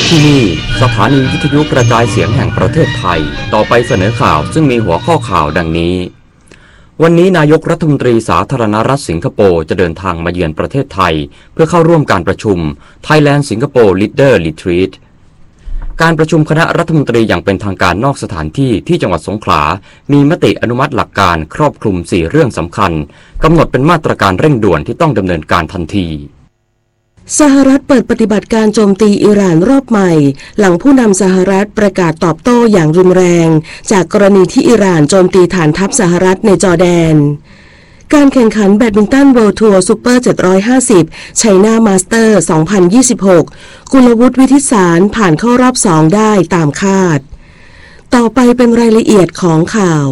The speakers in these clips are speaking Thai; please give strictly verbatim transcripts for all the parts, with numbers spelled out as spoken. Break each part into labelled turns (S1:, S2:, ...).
S1: ที่นี่สถานีวิทยุกระจายเสียงแห่งประเทศไทยต่อไปเสนอข่าวซึ่งมีหัวข้อข่าวดังนี้วันนี้นายกรัฐมนตรีสาธารณรัฐสิงคโปร์จะเดินทางมาเยือนประเทศไทยเพื่อเข้าร่วมการประชุม Thailand Singapore Leader Retreat การประชุมคณะรัฐมนตรีอย่างเป็นทางการนอกสถานที่ที่จังหวัดสงขลามีมติอนุมัติหลักการครอบคลุมสี่เรื่องสำคัญกำหนดเป็นมาตรการเร่งด่วนที่ต้องดำเนินการทันที
S2: สหรัฐเปิดปฏิบัติการโจมตีอิหร่านรอบใหม่หลังผู้นำสหรัฐประกาศตอบโต้อย่างรุนแรงจากกรณีที่อิหร่านโจมตีฐานทัพสหรัฐในจอร์แดนการแข่งขันแบดมินตันเวิลด์ทัวร์ซูเปอร์เจ็ดร้อยห้าสิบไชน่ามาสเตอร์สองพันยี่สิบหกกุลวุฒิวิทิสารผ่านเข้ารอบสองได้ตามคาดต่อไปเป็นรายละเอียดของข่าว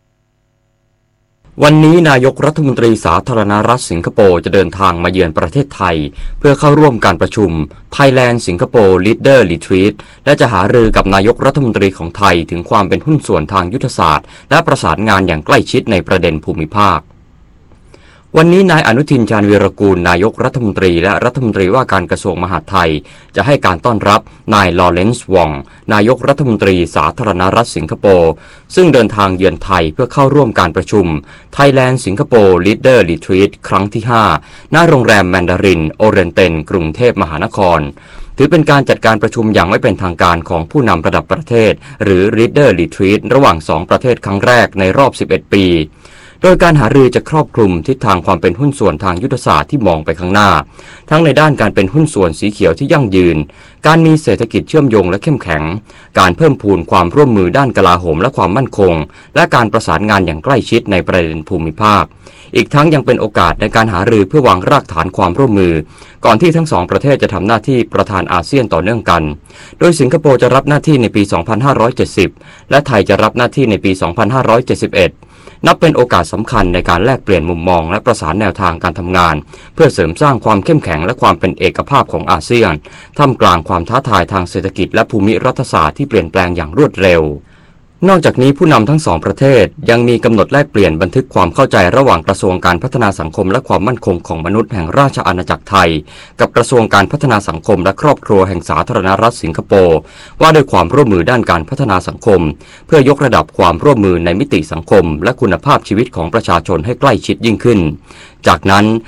S1: วันนี้นายกรัฐมนตรีสาธารณรัฐสิงคโปร์จะเดินทางมาเยือนประเทศไทยเพื่อเข้าร่วมการประชุม Thailand Singapore Leader Retreat และจะหารือกับนายกรัฐมนตรีของไทยถึงความเป็นหุ้นส่วนทางยุทธศาสตร์และประสานงานอย่างใกล้ชิดในประเด็นภูมิภาควันนี้นายอนุทินชาญวีรกูลนายกรัฐมนตรีและรัฐมนตรีว่าการกระทรวงมหาดไทยจะให้การต้อนรับนายลอเรนซ์วองนายกรัฐมนตรีสาธารณรัฐสิงคโปร์ซึ่งเดินทางเยือนไทยเพื่อเข้าร่วมการประชุม Thailand Singapore Leader Retreat ครั้งที่ห้าณโรงแรมแมนดารินโอเรนเตนกรุงเทพมหานครถือเป็นการจัดการประชุมอย่างไม่เป็นทางการของผู้นำระดับประเทศหรือ Leader Retreat ระหว่างสองประเทศครั้งแรกในรอบสิบเอ็ดปีโดยการหารือจะครอบคลุมทิศทางความเป็นหุ้นส่วนทางยุทธศาสตร์ที่มองไปข้างหน้าทั้งในด้านการเป็นหุ้นส่วนสีเขียวที่ยั่งยืนการมีเศรษฐกิจเชื่อมโยงและเข้มแข็งการเพิ่มพูนความร่วมมือด้านกลาโหมและความมั่นคงและการประสานงานอย่างใกล้ชิดในประเด็นภูมิภาคอีกทั้งยังเป็นโอกาสในการหารือเพื่อวางรากฐานความร่วมมือก่อนที่ทั้งสองประเทศจะทำหน้าที่ประธานอาเซียนต่อเนื่องกันโดยสิงคโปร์จะรับหน้าที่ในปีสองพันห้าร้อยเจ็ดสิบและไทยจะรับหน้าที่ในปีสองพันห้าร้อยเจ็ดสิบเอ็ดนับเป็นโอกาสสำคัญในการแลกเปลี่ยนมุมมองและประสานแนวทางการทำงานเพื่อเสริมสร้างความเข้มแข็งและความเป็นเอกภาพของอาเซียนท่ามกลางความท้าทายทางเศรษฐกิจและภูมิรัฐศาสตร์ที่เปลี่ยนแปลงอย่างรวดเร็วนอกจากนี้ผู้นำทั้งสองประเทศยังมีกำหนดแลกเปลี่ยนบันทึกความเข้าใจระหว่างกระทรวงการพัฒนาสังคมและความมั่นคงของมนุษย์แห่งราชอาณาจักรไทยกับกระทรวงการพัฒนาสังคมและครอบครัวแห่งสาธารณรัฐสิงคโปร์ว่าด้วยความร่วมมือด้านการพัฒนาสังคมเพื่อยกระดับความร่วมมือในมิติสังคมและคุณภาพชีวิตของประชาชนให้ใกล้ชิดยิ่งขึ้นจากนั้น